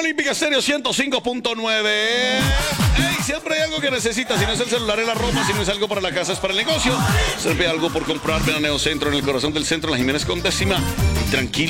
Olímpica Estéreo 105.9. Hey, siempre hay algo que necesitas. Si no es el celular, es la ropa. Si no es algo para la casa, es para el negocio. Siempre hay algo por comprar. Ven a Neocentro, en el corazón del centro, en la Jiménez con décima. Y tranquilo.